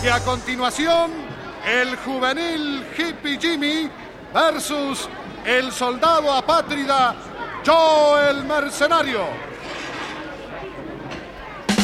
Y a continuación, el juvenil Hippie Jimmy versus el soldado apátrida Joe el Mercenario.